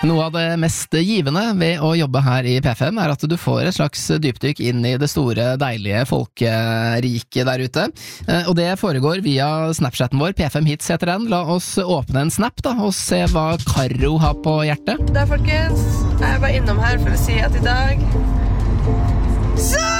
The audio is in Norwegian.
Noe av det mest givende ved å jobbe her i P5 at du får et slags dypdykk inn i det store, deilige folkeriket der ute. Og det foregår via Snapchatten vår, P5 Hits heter den. La oss åpne en snap da, og se hva Karo har på hjertet. Da folkens, jeg var innom her for å si at i dag så